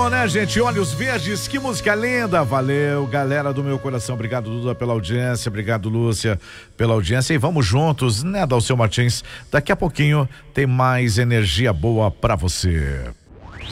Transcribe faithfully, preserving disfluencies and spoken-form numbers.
bom, né, gente? Olhos Verdes, que música linda. Valeu, galera do meu coração. Obrigado, Duda, pela audiência. Obrigado, Lúcia, pela audiência. E vamos juntos, né, Dalceu Martins? Daqui a pouquinho tem mais energia boa pra você.